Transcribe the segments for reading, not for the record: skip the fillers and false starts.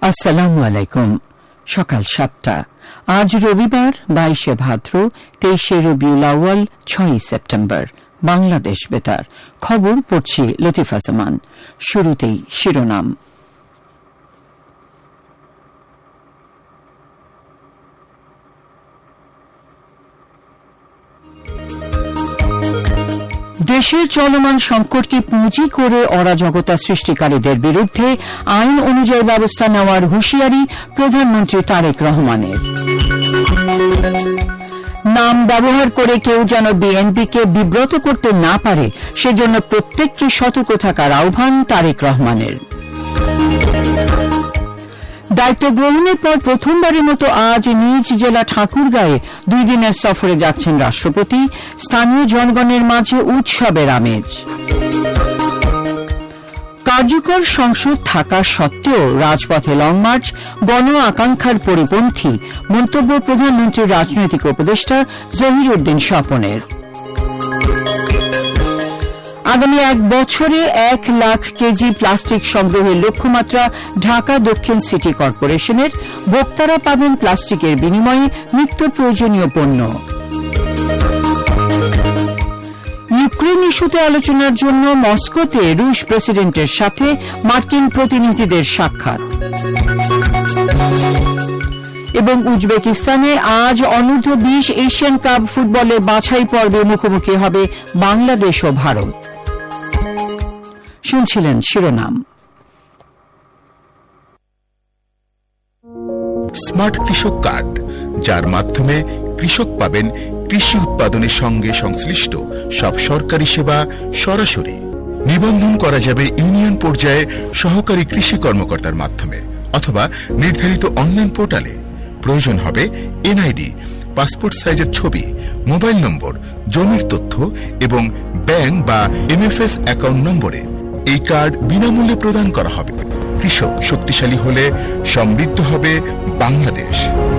আসসালামু আলাইকুম। সকাল 7টা। আজ রবিবার 22শে ভাদ্র, 23শে রবিউল আউয়াল, 6ই সেপ্টেম্বর। বাংলাদেশ বেতার খবর পড়ছি লতিফা জামান। শুরুতেই শিরোনাম। দেশের চলমান সংকটকে পুঁজি করে অরাজকতা সৃষ্টিকারীদের বিরুদ্ধে আইন অনুযায়ী ব্যবস্থা নেওয়ার হুঁশিয়ারি প্রধানমন্ত্রী তারেক রহমানের। নাম ব্যবহার করে কেউ যেন বিএনপিকে বিব্রত করতে না পারে, সেজন্য প্রত্যেককে সতর্ক থাকার আহ্বান তারেক রহমানের। দায়িত্ব গ্রহণের পর প্রথমবারের মতো আজ নিজ জেলা ঠাকুরগাঁয়ে 2 দিনের সফরে যাচ্ছেন রাষ্ট্রপতি। স্থানীয় জনগণের মাঝে উৎসবের আমেজ। কার্যকর সংসদ থাকা সত্ত্বেও রাজপথে লং মার্চ, গণ আকাঙ্ক্ষার পরিপন্থী মন্তব্য প্রধানমন্ত্রীর রাজনৈতিক উপদেষ্টা জহিরুদ্দিন স্বপনের। আগামী 1 বছরে 1 লাখ কেজি প্লাস্টিক সংগ্রহের লক্ষ্যমাত্রা ঢাকা দক্ষিণ সিটি কর্পোরেশনের। ভোক্তারা পাবেন প্লাস্টিকের বিনিময়ে নিত্য প্রয়োজনীয় পণ্য। ইউক্রেন ইস্যুতে আলোচনার জন্য মস্কোতে রুশ প্রেসিডেন্টের সাথে মার্কিন প্রতিনিধিদের সাক্ষাৎ। এবং উজবেকিস্তানে আজ অনূর্ধ্ব 20 এশিয়ান কাপ ফুটবলের বাছাই পর্বে মুখোমুখি হবে বাংলাদেশ ও ভারত। শুনছিলেন শিরোনাম। স্মার্ট কৃষক কার্ড, যার মাধ্যমে কৃষক পাবেন কৃষি উৎপাদনের সঙ্গে সংশ্লিষ্ট সব সরকারি সেবা সরাসরি। নিবন্ধন করা যাবে ইউনিয়ন পর্যায়ে সহকারী কৃষি কর্মকর্তার মাধ্যমে অথবা নির্ধারিত অনলাইন পোর্টালে। প্রয়োজন হবে এনআইডি, পাসপোর্ট সাইজের ছবি, মোবাইল নম্বর, জমির তথ্য এবং ব্যাংক বা এমএফএস অ্যাকাউন্ট নম্বরে। এই কার্ড বিনামূল্যে প্রদান করা হবে। কৃষক শক্তিশালী হলে সমৃদ্ধ হবে বাংলাদেশ।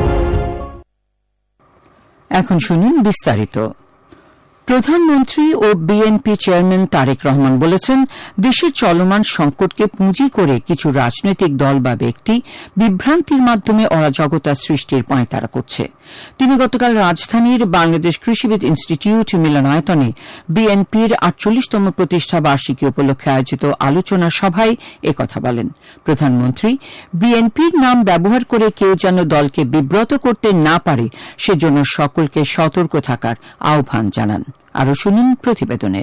এখন শুনুন বিস্তারিত। প্রধানমন্ত্রী ও বিএনপি চেয়ারম্যান তারেক রহমান বলেছেন, দেশের চলমান সংকটকে পুঁজি করে কিছু রাজনৈতিক দল বা ব্যক্তি বিভ্রান্তির মাধ্যমে অরাজকতা সৃষ্টির পাঁয়তারা করছে। তিনি গতকাল রাজধানীর বাংলাদেশ কৃষিবিদ ইনস্টিটিউট মিলনায়তনে বিএনপির 48তম প্রতিষ্ঠা বার্ষিকী উপলক্ষে আয়োজিত আলোচনা সভায় একথা বলেন। প্রধানমন্ত্রী বিএনপির নাম ব্যবহার করে কেউ যেন দলকে বিব্রত করতে না পারে, সেজন্য সকলকে সতর্ক থাকার আহ্বান জানান। আরো শুনুন প্রতিবেদনে।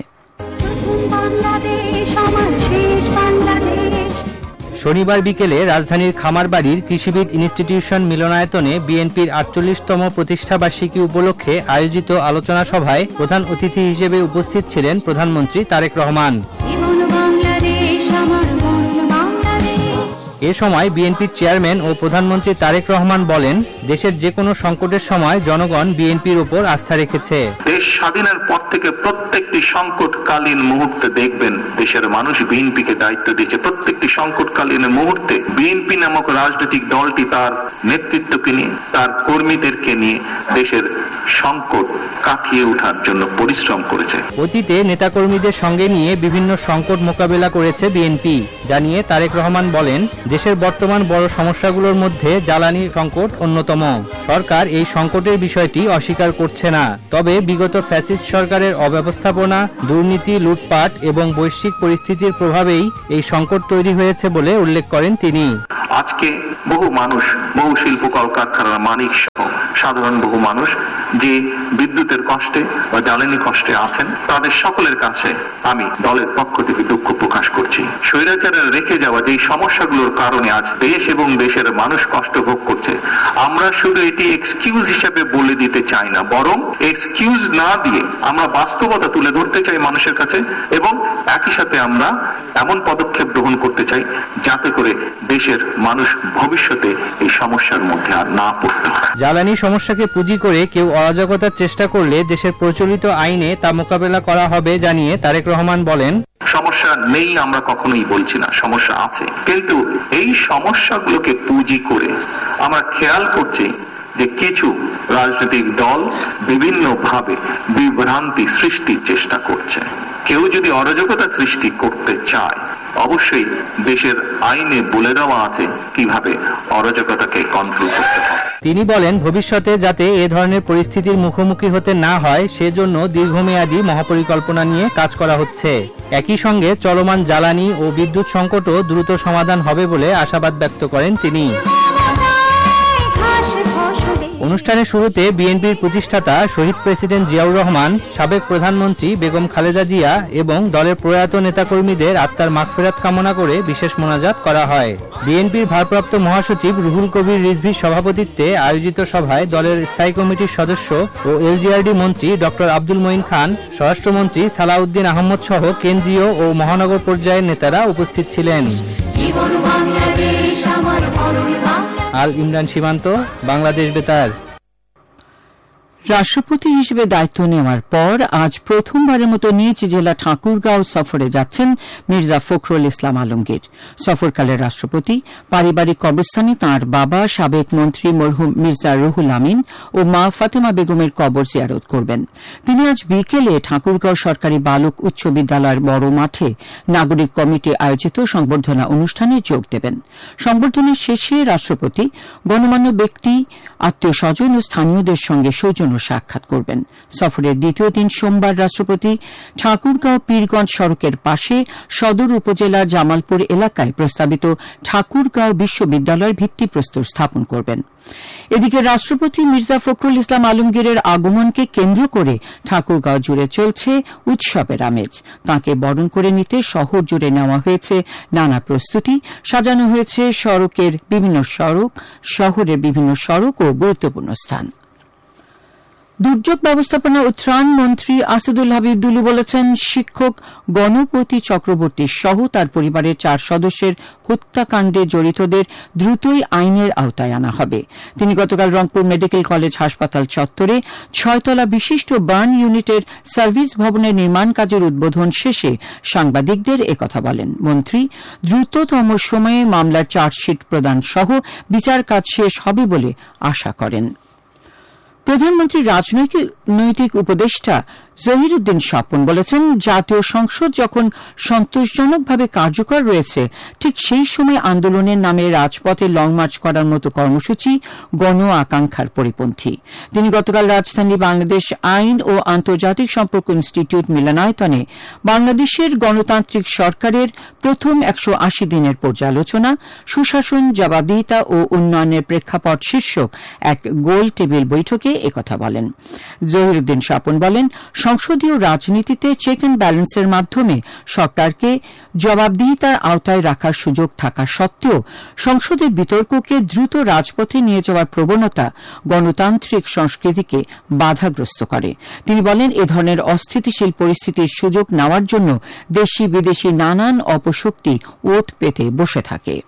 শনিবার বিকেলে রাজধানীর খামারবাড়ির কৃষিবিদ ইনস্টিটিউশন মিলনায়তনে বিএনপির 48তম প্রতিষ্ঠাবার্ষিকী উপলক্ষে আয়োজিত আলোচনা সভায় প্রধান অতিথি হিসেবে উপস্থিত ছিলেন প্রধানমন্ত্রী তারেক রহমান। এ সময় বিএনপির চেয়ারম্যান ও প্রধানমন্ত্রী তারেক রহমান বলেন, দেশের যে কোনো সংকটের সময় জনগণ বিএনপির উপর আস্থা রেখেছে। দেশ স্বাধীনের পর থেকে প্রত্যেকটি সংকটকালীন মুহূর্তে দেখবেন দেশের মানুষ বিএনপিকে দায়িত্ব দিয়েছে। প্রত্যেকটি সংকটকালীন মুহূর্তে বিএনপি নামক রাজনৈতিক দলটি তার নেতৃত্বকে নিয়ে, তার কর্মীদেরকে নিয়ে দেশের সংকট কাটিয়ে ওঠার জন্য পরিশ্রম করেছে। অতীতে নেতাকর্মীদের সঙ্গে নিয়ে বিভিন্ন সংকট মোকাবেলা করেছে বিএনপি। জানিয়ে তারেক রহমান বলেন, দেশের বর্তমান বড় সমস্যাগুলোর মধ্যে জ্বালানি সংকট অন্যতম। সরকার এই সংকটের বিষয়টি অস্বীকার করছে না, তবে বিগত ফ্যাসিস্ট সরকারের অব্যবস্থাপনা, দুর্নীতি, লুটপাট এবং বৈশ্বিক পরিস্থিতির প্রভাবেই এই সংকট তৈরি হয়েছে বলে উল্লেখ করেন তিনি। আজকে বহু মানুষ, বহু শিল্প কলকারখানার মালিক সহ সাধারণ বহু মানুষ যে বিদ্যুতের কষ্টে বা জ্বালানি কষ্টে আছেন, তাদের সকলের কাছে আমি দলের পক্ষ থেকে দুঃখ প্রকাশ করছি। স্বৈরাচারের রেখে যাওয়া যে সমস্যাগুলোর কারণে আজ দেশ এবং দেশের মানুষ কষ্ট ভোগ করছে, আমরা শুধু এটি এক্সকিউজ হিসেবে বলে দিতে চাই না, বরং এক্সকিউজ না দিয়ে আমরা বাস্তবতা তুলে ধরতে চাই মানুষের কাছে এবং একই সাথে আমরা এমন পদক্ষেপ গ্রহণ করতে চাই যাতে করে দেশের মানুষ ভবিষ্যতে এই সমস্যার মধ্যে আর না পড়তে হয়। জ্বালানি সমস্যাকে পুঁজি করে কেউ অরাজকতার চেষ্টা করলে দেশের প্রচলিত আইনে তা মোকাবেলা করা হবে জানিয়ে তারেক রহমান বলেন, সমস্যা নেই আমরা কখনোই বলছি না, সমস্যা আছে, কিন্তু এই সমস্যাগুলোকে পুঁজি করে আমরা খেয়াল করছি যে কিছু রাজনৈতিক দল বিভিন্নভাবে বিভ্রান্তি সৃষ্টির চেষ্টা করছে। কেউ যদি অরাজকতা সৃষ্টি করতে চায় অবশ্যই দেশের আইনে বলে দেওয়া আছে কিভাবে অরাজকতাকে কন্ট্রোল করতে হবে। তিনি বলেন, ভবিষ্যতে যাতে এ ধরনের পরিস্থিতির মুখোমুখি হতে না হয় সেজন্য দীর্ঘমেয়াদী মহাপরিকল্পনা নিয়ে কাজ করা হচ্ছে। একই সঙ্গে চলমান জ্বালানি ও বিদ্যুৎ সংকটও দ্রুত সমাধান হবে বলে আশাবাদ ব্যক্ত করেন তিনি। অনুষ্ঠানের শুরুতে বিএনপির প্রতিষ্ঠাতা শহীদ প্রেসিডেন্ট জিয়াউর রহমান, সাবেক প্রধানমন্ত্রী বেগম খালেদা জিয়া এবং দলের প্রয়াত নেতাকর্মীদের আত্মার মাগফিরাত কামনা করে বিশেষ মোনাজাত করা হয়। বিএনপির ভারপ্রাপ্ত মহাসচিব রুহুল কবির রিজভীর সভাপতিত্বে আয়োজিত সভায় দলের স্থায়ী কমিটির সদস্য ও এলজিআরডি মন্ত্রী ডক্টর আব্দুল মঈন খান, স্বরাষ্ট্রমন্ত্রী সালাউদ্দিন আহমদ সহ কেন্দ্রীয় ও মহানগর পর্যায়ের নেতারা উপস্থিত ছিলেন। আল ইমরান সীমান্ত, বাংলাদেশ বেতার। রাষ্ট্রপতি হিসেবে দায়িত্ব নেওয়ার পর আজ প্রথমবারের মতো নিজ জেলা ঠাকুরগাঁও সফরে যাচ্ছেন মির্জা ফখরুল ইসলাম আলমগীর। সফরকালে রাষ্ট্রপতি পারিবারিক কবরস্থানে তাঁর বাবা সাবেক মন্ত্রী মরহুম মির্জা রুহুল আমিন ও মা ফাতেমা বেগমের কবর জিয়ারত করবেন। তিনি আজ বিকেলে ঠাকুরগাঁও সরকারি বালক উচ্চ বিদ্যালয়ের বড় মাঠে নাগরিক কমিটি আয়োজিত সংবর্ধনা অনুষ্ঠানে যোগ দেবেন। সংবর্ধনার শেষে রাষ্ট্রপতি গণমান্য ব্যক্তি, আত্মীয় স্বজন ও স্থানীয়দের সঙ্গে সৌজন্য সাক্ষাৎ করবেন। সফরের দ্বিতীয় দিন সোমবার রাষ্ট্রপতি ঠাকুরগাঁও পীরগঞ্জ সড়কের পাশে সদর উপজেলার জামালপুর এলাকায় প্রস্তাবিত ঠাকুরগাঁও বিশ্ববিদ্যালয়ের ভিত্তিপ্রস্তর স্থাপন করবেন। এদিকে রাষ্ট্রপতি মির্জা ফখরুল ইসলাম আলমগীরের আগমনকে কেন্দ্র করে ঠাকুরগাঁও জুড়ে চলছে উৎসবের আমেজ। তাঁকে বরণ করে নিতে শহর জুড়ে নেওয়া হয়েছে নানা প্রস্তুতি। সাজানো হয়েছে শহরের বিভিন্ন সড়ক ও গুরুত্বপূর্ণ স্থান। দুর্যোগ ব্যবস্থাপনা ও ত্রাণ মন্ত্রী আসাদুল হাবিব দুলু বলেছেন, শিক্ষক গণপতি চক্রবর্তী সহ তার পরিবারের 4 সদস্যের হত্যাকাণ্ডে জড়িতদের দ্রুতই আইনের আওতায় আনা হবে। তিনি গতকাল রংপুর মেডিকেল কলেজ হাসপাতাল চত্বরে 6 তলা বিশিষ্ট বার্ন ইউনিটের সার্ভিস ভবনের নির্মাণ কাজের উদ্বোধন শেষে সাংবাদিকদের একথা বলেন। মন্ত্রী দ্রুততম সময়ে মামলার চার্জশিট প্রদান সহ বিচার কাজ শেষ হবে বলে আশা করেন। প্রধানমন্ত্রী রাজনৈতিক উপদেষ্টা জহিরুদ্দিন স্বপন বলেছেন, জাতীয় সংসদ যখন সন্তোষজনকভাবে কার্যকর রয়েছে ঠিক সেই সময় আন্দোলনের নামে রাজপথে লং মার্চ করার মতো কর্মসূচি গণ আকাঙ্ক্ষার পরিপন্থী। তিনি গতকাল রাজধানী বাংলাদেশ আইন ও আন্তর্জাতিক সম্পর্ক ইনস্টিটিউট মিলনায়তনে বাংলাদেশের গণতান্ত্রিক সরকারের প্রথম 180 দিনের পর্যালোচনা, সুশাসন, জবাবদিহিতা ও উন্নয়নের প্রেক্ষাপট শীর্ষক এক গোল টেবিল বৈঠকে একথা বলেন। জহিরুদ্দিন স্বপন বলেন, সংসদীয় রাজনীতিতে চেক অ্যান্ড ব্যালেন্সের মাধ্যমে সরকারকে জবাবদিহিতার আওতায় রাখার সুযোগ থাকা সত্ত্বেও সংসদের বিতর্ককে দ্রুত রাজপথে নিয়ে যাওয়ার প্রবণতা গণতান্ত্রিক সংস্কৃতিকে বাধাগ্রস্ত করে। তিনি বলেন, এ ধরনের অস্থিতিশীল পরিস্থিতির সুযোগ নেওয়ার জন্য দেশি বিদেশি নানান অপশক্তি ওত পেতে বসে থাকে।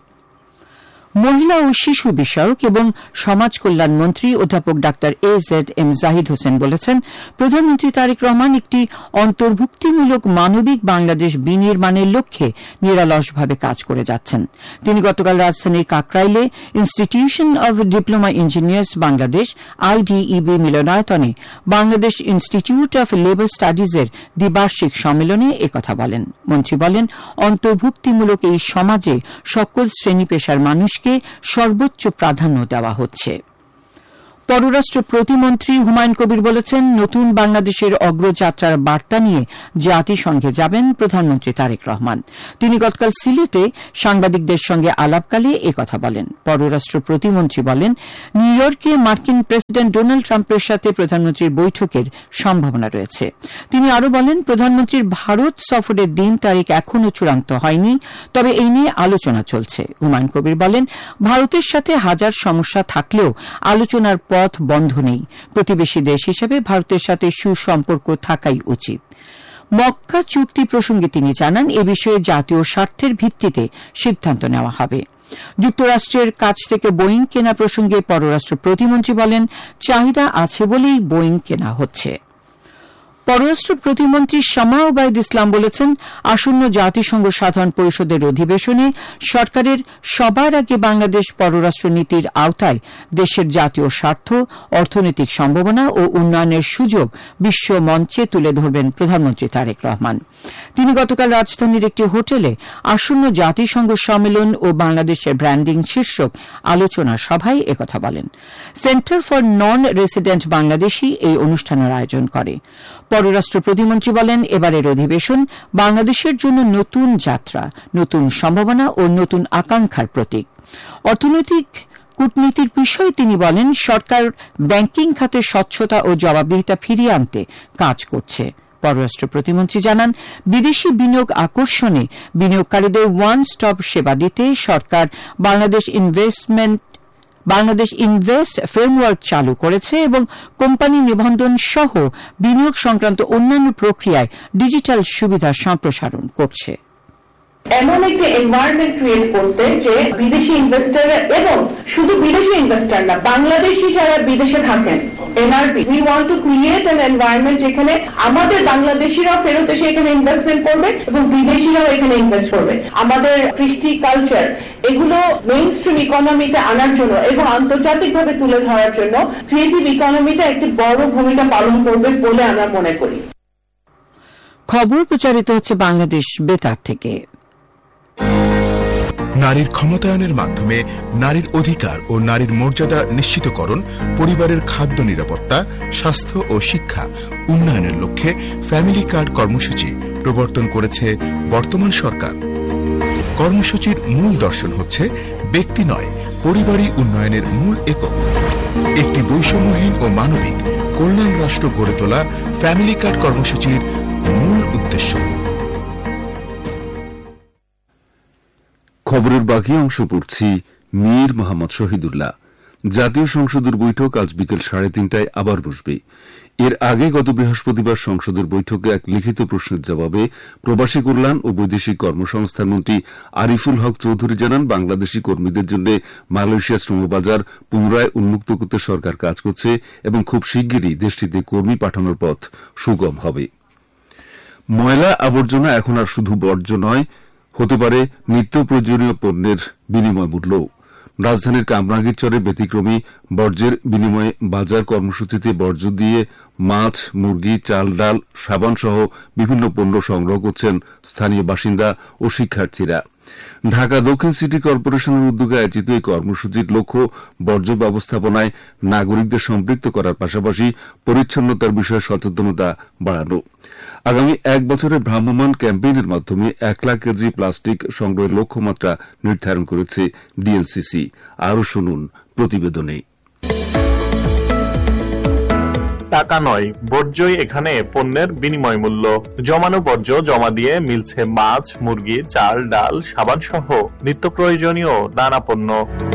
মহিলা ও শিশু বিষয়ক এবং সমাজ কল্যাণ মন্ত্রী অধ্যাপক ডাক্তার AZM জাহিদ হোসেন বলেছেন, প্রধানমন্ত্রী তারেক রহমান একটি অন্তর্ভুক্তিমূলক মানবিক বাংলাদেশ বিনির্মাণের লক্ষ্যে নিরলসভাবে কাজ করে যাচ্ছেন। তিনি গতকাল রাজধানীর কাকরাইলে institution of diploma engineers Bangladesh IDEB মিলনায়তনে বাংলাদেশ ইনস্টিটিউট অব লেবার স্টাডিজের দ্বিবার্ষিক সম্মেলনে একথা বলেন। মন্ত্রী বলেন, অন্তর্ভুক্তিমূলক এই সমাজে সকল শ্রেণী পেশার মানুষকে সর্বোচ্চ প্রাধান্য দেওয়া হচ্ছে। পররাষ্ট্র প্রতিমন্ত্রী হুমায়ুন কবির বলেছেন, নতুন বাংলাদেশের অগ্রযাত্রার বার্তা নিয়ে জাতিসংঘে যাবেন প্রধানমন্ত্রী তারেক রহমান। তিনি গতকাল সিলেটে সাংবাদিকদের সঙ্গে আলাপকালে একথা বলেন। পররাষ্ট্র প্রতিমন্ত্রী বলেন, নিউ ইয়র্কে মার্কিন প্রেসিডেন্ট ডোনাল্ড ট্রাম্পের সাথে প্রধানমন্ত্রীর বৈঠকের সম্ভাবনা রয়েছে। তিনি আরও বলেন, প্রধানমন্ত্রীর ভারত সফরের দিন তারিখ এখনও চূড়ান্ত হয়নি, তবে এই নিয়ে আলোচনা চলছে। হুমায়ুন কবির বলেন, ভারতের সাথে হাজার সমস্যা থাকলেও আলোচনার পথ বন্ধ নেই। প্রতিবেশী দেশ হিসেবে ভারতের সাথে সুসম্পর্ক থাকাই উচিত। মক্কা চুক্তি প্রসঙ্গে তিনি জানান, এ বিষয়ে জাতীয় স্বার্থের ভিত্তিতে সিদ্ধান্ত নেওয়া হবে। যুক্তরাষ্ট্রের কাছ থেকে বোয়িং কেনা প্রসঙ্গে পররাষ্ট্র প্রতিমন্ত্রী বলেন, চাহিদা আছে বলেই বোয়িং কেনা হচ্ছে। পররাষ্ট্র প্রতিমন্ত্রী শামা ওবায়দ ইসলাম বলেছেন, আসন্ন জাতিসংঘ সাধারণ পরিষদের অধিবেশনে সরকারের সবার আগে বাংলাদেশ পররাষ্ট্র নীতির আওতায় দেশের জাতীয় স্বার্থ, অর্থনৈতিক সম্ভাবনা ও উন্নয়নের সুযোগ বিশ্ব মঞ্চে তুলে ধরবেন প্রধানমন্ত্রী তারেক রহমান। তিনি গতকাল রাজধানীর একটি হোটেলে আসন্ন জাতিসংঘ সম্মেলন ও বাংলাদেশের ব্র্যান্ডিং শীর্ষক আলোচনা সভায় একথা বলেন। Centre for non resident Bangladeshi এই অনুষ্ঠানের আয়োজন করে। পররাষ্ট্র প্রতিমন্ত্রী বলেন, এবারের অধিবেশন বাংলাদেশের জন্য নতুন যাত্রা, নতুন সম্ভাবনা ও নতুন আকাঙ্ক্ষার প্রতীক। অর্থনৈতিক কূটনীতির বিষয়ে তিনি বলেন, সরকার ব্যাংকিং খাতে স্বচ্ছতা ও জবাবদিহিতা ফিরিয়ে আনতে কাজ করছে। পররাষ্ট্র প্রতিমন্ত্রী জানান, বিদেশি বিনিয়োগ আকর্ষণে বিনিয়োগকারীদের ওয়ান স্টপ সেবা দিতে সরকার বাংলাদেশ ইনভেস্ট ফ্রেমওয়ার্ক চালু করেছে এবং কোম্পানি নিবন্ধন সহ বিনিয়োগ সংক্রান্ত অন্যান্য প্রক্রিয়ায় ডিজিটাল সুবিধা সম্প্রসারণ করছে। এমন একটা এনভায়রনমেন্ট ক্রিয়েট করতে যে বিদেশি ইনভেস্টররা এবং শুধু বিদেশি ইনভেস্টর না, বাংলাদেশি যারা বিদেশে থাকেন, NRB, we want to create an environment যেখানে আমাদের বাংলাদেশিরাও ফেরত এসে এখানে ইনভেস্টমেন্ট করবে এবং বিদেশিরাও এখানে ইনভেস্ট করবে। আমাদের কৃষ্টি, কালচার এগুলো মেইন স্ট্রিম ইকোনমিতে আনার জন্য এবং আন্তর্জাতিকভাবে তুলে ধরার জন্য ক্রিয়েটিভ ইকোনমিটা একটি বড় ভূমিকা পালন করবে বলে আমরা মনে করি। খবর প্রচারিত হচ্ছে বাংলাদেশ বেতার থেকে। নারীর ক্ষমতায়নের মাধ্যমে নারীর অধিকার ও নারীর মর্যাদা নিশ্চিতকরণ, পরিবারের খাদ্য নিরাপত্তা, স্বাস্থ্য ও শিক্ষা উন্নয়নের লক্ষ্যে ফ্যামিলি কার্ড কর্মসূচি প্রবর্তন করেছে বর্তমান সরকার। কর্মসূচির মূল দর্শন হচ্ছে ব্যক্তি নয়, পরিবারই উন্নয়নের মূল একক। একটি বৈষম্যহীন ও মানবিক কল্যাণ রাষ্ট্র গড়ে তোলা ফ্যামিলি কার্ড কর্মসূচির মূল উদ্দেশ্য। খবরের বাকি অংশ পড়ছি মীর মোহাম্মদ শহীদুল্লাহ। জাতীয় সংসদের বৈঠক আজ বিকেল 3:30টায় আবার বসবে। এর আগে গত বৃহস্পতিবার সংসদের বৈঠকে এক লিখিত প্রশ্নের জবাবে প্রবাসী কল্যাণ ও বৈদেশিক কর্মসংস্থান মন্ত্রী আরিফুল হক চৌধুরী জানান, বাংলাদেশি কর্মীদের জন্য মালয়েশিয়া শ্রমবাজার পুনরায় উন্মুক্ত করতে সরকার কাজ করছে এবং খুব শিগগিরই দেশটিতে কর্মী পাঠানোর পথ সুগম হবে। ময়লা আবর্জনা এখন আর শুধু বর্জ্য নয়, হতে পারে নিত্য প্রয়োজনীয় পণ্যের বিনিময় মূল্য। রাজধানীর কামরাঙ্গীরচরে ব্যতিক্রমী বর্জ্যের বিনিময়ে বাজার কর্মসূচিতে বর্জ্য দিয়ে মাছ, মুরগি, চাল, ডাল, সাবান সহ বিভিন্ন পণ্য সংগ্রহ করছেন স্থানীয় বাসিন্দা ও শিক্ষার্থীরা। ঢাকা দক্ষিণ সিটি কর্পোরেশনের উদ্যোগে আয়োজিত এই কর্মসূচির লক্ষ্য বর্জ্য ব্যবস্থাপনায় নাগরিকদের সম্পৃক্ত করার পাশাপাশি পরিচ্ছন্নতার বিষয়ে সচেতনতা বাড়ানো। আগামী 1 বছরের ভ্রাম্যমাণ ক্যাম্পেইনের মাধ্যমে 1 লাখ কেজি প্লাস্টিক সংগ্রহের লক্ষ্যমাত্রা নির্ধারণ করেছে ডিএনসিসি। আরও শুনুন প্রতিবেদনে। টাকা নয়, বর্জ্যই এখানে পণ্যের বিনিময় মূল্য। জমানো বর্জ্য জমা দিয়ে মিলছে মাছ, মুরগি, চাল, ডাল, সাবান সহ নিত্য প্রয়োজনীয় নানা পণ্য।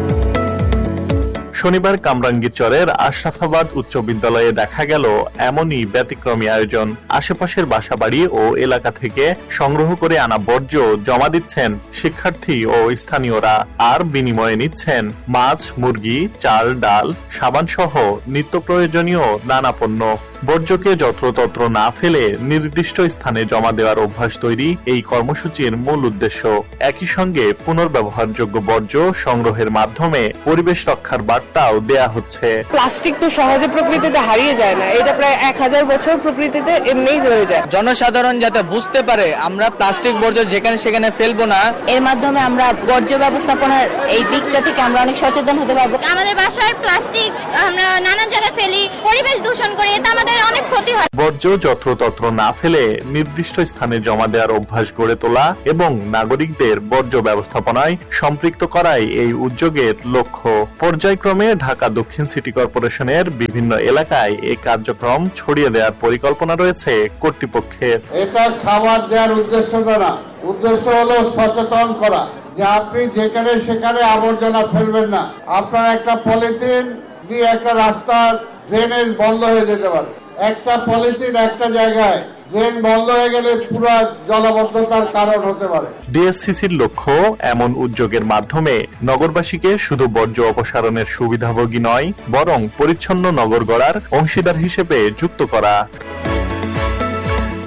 শনিবার কামরাঙ্গীরচরের আশরাফাবাদ উচ্চ বিদ্যালয়ে দেখা গেল এমনই ব্যতিক্রমী আয়োজন। আশেপাশের বাসাবাড়ি ও এলাকা থেকে সংগ্রহ করে আনা বর্জ্য জমা দিচ্ছেন শিক্ষার্থী ও স্থানীয়রা, আর বিনিময়ে নিচ্ছেন মাছ, মুরগি, চাল, ডাল, সাবান সহ নিত্য প্রয়োজনীয় নানা পণ্য। বর্জ্যকে যত্রতত্র না ফেলে নির্দিষ্ট স্থানে জমা দেওয়ার অভ্যাস তৈরি এই কর্মসূচির মূল উদ্দেশ্য। একই সঙ্গে পুনর্ব্যবহারযোগ্য বর্জ্য সংগ্রহের মাধ্যমে পরিবেশ রক্ষার বার্তাও দেয়া হচ্ছে। প্লাস্টিক তো সহজে প্রকৃতিতে হারিয়ে যায় না, এটা প্রায় 1000 বছর প্রকৃতিতে এমনিই রয়ে যায়। জনসাধারণ যাতে বুঝতে পারে আমরা প্লাস্টিক বর্জ্য যেখানে সেখানে ফেলবো না, এর মাধ্যমে আমরা বর্জ্য ব্যবস্থাপনার এই দিকটা থেকে আমরা অনেক সচেতন হতে পারবো। আমাদের বাসার প্লাস্টিক আমরা নানান জায়গায় ফেলি, পরিবেশ দূষণ করি, এটা আমাদের অনেক ক্ষতি হয়। বর্জ্য যত্রতত্র না ফেলে নির্দিষ্ট স্থানে জমা দেওয়ার অভ্যাস গড়ে তোলা এবং নাগরিকদের বর্জ্য ব্যবস্থাপনায় সম্পৃক্ত করাই এই উদ্যোগের লক্ষ্য। পর্যায়ক্রমে ঢাকা দক্ষিণ সিটি কর্পোরেশনের বিভিন্ন এলাকায় এই কার্যক্রম ছড়িয়ে দেওয়ার পরিকল্পনা রয়েছে কর্তৃপক্ষের। এটা খাবার দেওয়ার উদ্দেশ্য না, উদ্দেশ্য হলো সচেতন করা যে আপনি যেখানে সেখানে আবর্জনা ফেলবেন না। আপনার একটা পলিথিন দিয়ে একটা রাস্তার ড্রেনেজ বন্ধ হয়ে যেতে পারে, একটা পলিথিন একটা জায়গায় ড্রেন বন্ধ হয়ে গেলে পুরো জলাবদ্ধতার কারণ হতে পারে। ডিএসসিসির লক্ষ্য এমন উদ্যোগের মাধ্যমে নগরবাসীকে শুধু বর্জ্য অপসারণের সুবিধাভোগী নয়, বরং পরিচ্ছন্ন নগর গড়ার অংশীদার হিসেবে যুক্ত করা।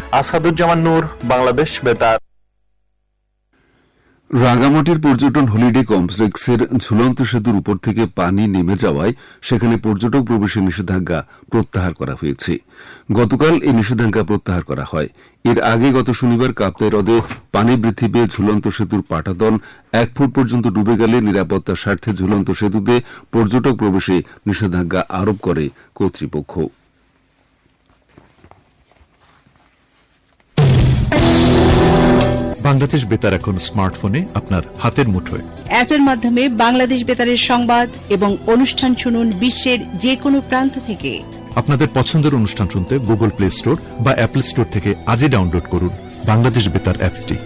আসাদুজ্জামান নূর, বাংলাদেশ বেতার। রাঙ্গামাটির পর্যটন হলিডে কমপ্লেক্সের ঝুলন্ত সেতুর উপর থেকে পানি নেমে যাওয়ায় সেখানে পর্যটক প্রবেশের নিষেধাজ্ঞা প্রত্যাহার করা হয়েছে। গতকাল এই নিষেধাজ্ঞা প্রত্যাহার করা হয়। এর আগে গত শনিবার কাপ্তাই হ্রদে পানি বৃদ্ধি পেয়ে ঝুলন্ত সেতুর পাটাতন 1 ফুট পর্যন্ত ডুবে গেলে নিরাপত্তার স্বার্থে ঝুলন্ত সেতুতে পর্যটক প্রবেশে নিষেধাজ্ঞা আরোপ করে কর্তৃপক্ষ। বাংলাদেশ বেতার এখন স্মার্টফোনে আপনার হাতের মুঠোয়। অ্যাপের মাধ্যমে বাংলাদেশ বেতারের সংবাদ এবং অনুষ্ঠান শুনুন বিশ্বের যে কোনো প্রান্ত থেকে। আপনাদের পছন্দের অনুষ্ঠান শুনতে গুগল প্লে স্টোর বা অ্যাপল স্টোর থেকে আজই ডাউনলোড করুন বাংলাদেশ বেতার অ্যাপটি।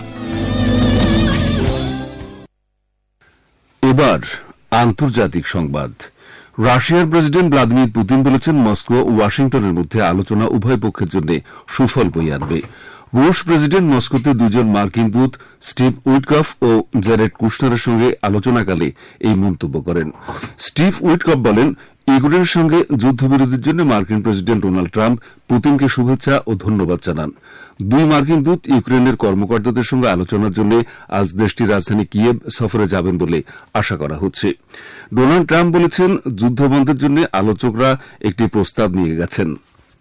এবার আন্তর্জাতিক সংবাদ। রাশিয়ার প্রেসিডেন্ট ভ্লাদিমির পুতিন বলেছেন মস্কো ও ওয়াশিংটনের মধ্যে আলোচনা উভয় পক্ষের জন্য সুফল বয়ে আনবে। রুশ প্রেসিডেন্ট মস্কোতে দুজন মার্কিন দূত স্টিভ উইটকফ ও জ্যারেড কুশনারের সঙ্গে আলোচনাকালে এই মন্তব্য করেন। স্টিভ উইটকফ বলেন, ইউক্রেনের সঙ্গে যুদ্ধবিরতির জন্য মার্কিন প্রেসিডেন্ট ডোনাল্ড ট্রাম্প পুতিনকে শুভেচ্ছা ও ধন্যবাদ জানান। দুই মার্কিন দূত ইউক্রেনের কর্মকর্তাদের সঙ্গে আলোচনার জন্য আজ দেশটির রাজধানী কিয়েভ সফরে যাবেন বলে আশা করা হচ্ছে। ডোনাল্ড ট্রাম্প বলেছেন, যুদ্ধবন্ধের জন্য আলোচকরা একটি প্রস্তাব নিয়ে গেছেন।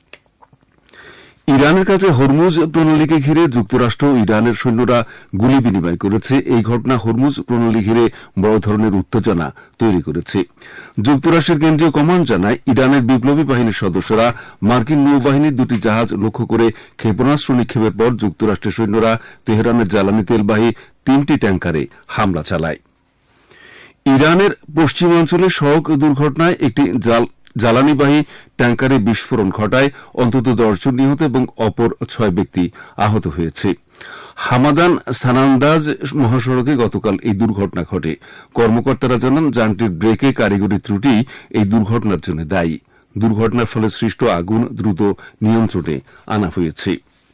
ইরানের কাছে হরমুজ প্রণালীকে ঘিরে যুক্তরাষ্ট্র ও ইরানের সৈন্যরা গুলি বিনিময় করেছে। এই ঘটনা হরমুজ প্রণালী ঘিরে বড় ধরনের উত্তেজনা তৈরি করেছে। যুক্তরাষ্ট্রের কেন্দ্রীয় কমান্ড জানায়, ইরানের বিপ্লবী বাহিনীর সদস্যরা মার্কিন নৌবাহিনীর দুটি জাহাজ লক্ষ্য করে ক্ষেপণাস্ত্র নিক্ষেপের পর যুক্তরাষ্ট্রের সৈন্যরা তেহরানের জ্বালানি তেলবাহী 3টি ট্যাঙ্কারে হামলা চালায়। ইরানের পশ্চিমাঞ্চলে সড়ক দুর্ঘটনায় একটি জ্বালানিবাহী ট্যাঙ্কারে বিস্ফোরণ ঘটায় অন্তত 10 জন নিহত এবং অপর 6 ব্যক্তি আহত হয়েছে। হামাদান সানান্দাজ মহাসড়কে গতকাল এই দুর্ঘটনা ঘটে। কর্মকর্তারা জানান, যানটির ব্রেকে কারিগরি ত্রুটি এই দুর্ঘটনার জন্য দায়ী। দুর্ঘটনার ফলে সৃষ্ট আগুন দ্রুত নিয়ন্ত্রণে আনা হয়েছে।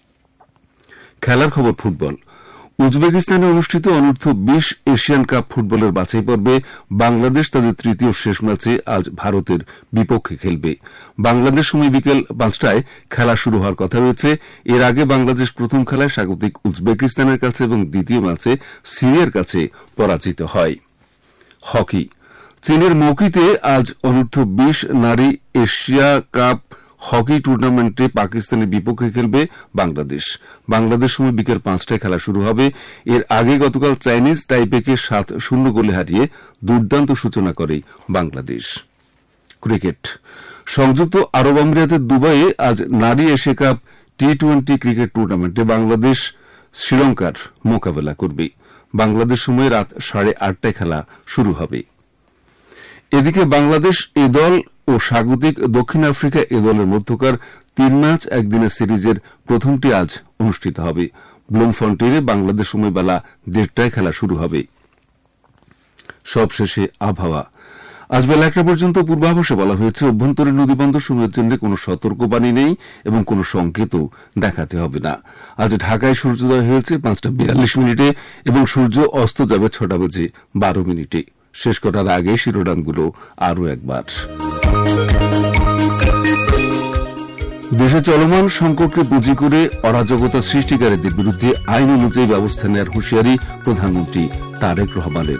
খেলার খবর ফুটবল। উজবেকিস্তানে অনুষ্ঠিত অনূর্ধ্ব 20 এশিয়ান কাপ ফুটবলের বাছাই পর্বে বাংলাদেশ তাদের তৃতীয় শেষ ম্যাচে আজ ভারতের বিপক্ষে খেলবে। বাংলাদেশ সময় বিকেল 5টায় খেলা শুরু হওয়ার কথা রয়েছে। এর আগে বাংলাদেশ প্রথম খেলায় স্বাগতিক উজবেকিস্তানের কাছে এবং দ্বিতীয় ম্যাচে সিরিয়ার কাছে পরাজিত হয়। হকি। চীনের মৌকিতে আজ অনূর্ধ্ব 20 নারী এশিয়া কাপ হকি টুর্নামেন্টে পাকিস্তানের বিপক্ষে খেলবে বাংলাদেশ। বাংলাদেশ সময় বিকেল 5টায় খেলা শুরু হবে। এর আগে গতকাল চাইনিজ তাইপেকে 7-0 গোলে হারিয়ে দুর্দান্ত সূচনা করে বাংলাদেশ। ক্রিকেট। সংযুক্ত আরব আমিরাতের দুবাইয়ে আজ নারী এশিয়া কাপ টি-20 ক্রিকেট টুর্নামেন্টে বাংলাদেশ শ্রীলঙ্কার মোকাবেলা করবে। বাংলাদেশ সময় রাত 8:30টায় খেলা শুরু হবে। এদিকে বাংলাদেশ এ দল ও স্বাগতিক দক্ষিণ আফ্রিকা এ দলের মধ্যকার 3 ম্যাচ একদিনের সিরিজের প্রথমটি আজ অনুষ্ঠিত হবে। ব্লুমফন্টেনে বাংলাদেশ সময় বেলা 1:30টায় খেলা শুরু হবে। সবশেষে আবহাওয়া। আজ বেলা 1টা পর্যন্ত পূর্বাভাসে বলা হয়েছে, অভ্যন্তরীণ নদীবন্দর সমূহের জন্য কোনো সতর্কবাণী নেই এবং কোনো সংকেতও দেখাতে হবে না। আজ ঢাকায় সূর্যোদয় হয়েছে 5:42 এবং সূর্য অস্ত যাবে 6:12। শেষ করার আগে শিরোনামগুলো আরও একবার। দেশে চলমান সংকটকে পুঁজি করে অরাজকতা সৃষ্টিকারীদের বিরুদ্ধে আইন অনুযায়ী ব্যবস্থা নেওয়ার হুঁশিয়ারি প্রধানমন্ত্রী তারেক রহমানের।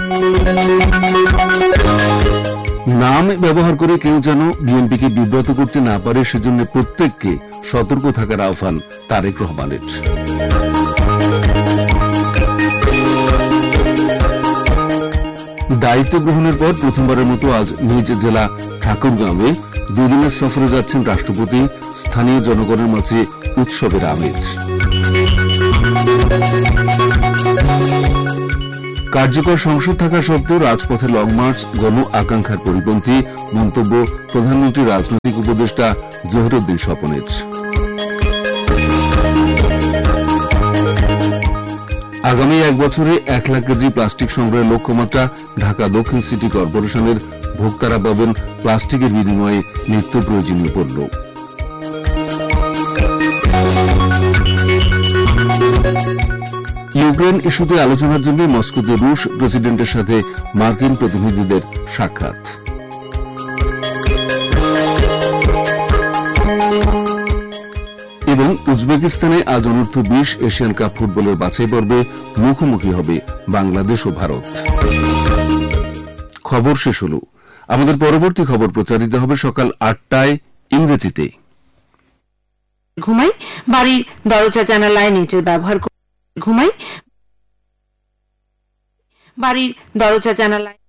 নাম ব্যবহার করে কেউ যেন বিএনপিকে বিব্রত করতে না পারে, সেজন্য প্রত্যেককে সতর্ক থাকার আহ্বান তারেক রহমানের। দায়িত্ব গ্রহণের পর প্রথমবারের মতো আজ নিজ জেলা ঠাকুরগাঁওয়ে 2 দিনের সফরে যাচ্ছেন রাষ্ট্রপতি। স্থানীয় জনগণের মাঝে উৎসবের আমেজ। কার্যকর সংসদ থাকা সত্ত্বেও রাজপথে লং মার্চ গণ আকাঙ্ক্ষার পরিপন্থী, মন্তব্য প্রধানমন্ত্রী রাজনৈতিক উপদেষ্টা জহিরুদ্দিন স্বপনের। আগামী 1 বছরে 1 লাখ কেজি প্লাস্টিক সংগ্রহের লক্ষ্যমাত্রা। ঢাকা দক্ষিণ সিটি কর্পোরেশনের ভোক্তারা পাবেন প্লাস্টিকের বিনিময়ে নিত্য প্রয়োজনীয় পণ্য। ইউক্রেন ইস্যুতে আলোচনার জন্য মস্কোতে রুশ প্রেসিডেন্টের সাথে মার্কিন প্রতিনিধিদের সাক্ষাৎ। এবং এবং উজবেকিস্তানে আজ অনূর্ধ্ব 20 এশিয়ান কাপ ফুটবলের বাছাই পর্বে মুখোমুখি হবে বাংলাদেশ ও ভারত। খবর শেষ হল। আমাদের পরবর্তী খবর প্রচারিত হবে সকাল 8টায় ইংরেজিতে। ঘুমাই, বাড়ির দরজা জানালায় নেটের ব্যবহার ঘুমাই, বাড়ির দরজা জানালায়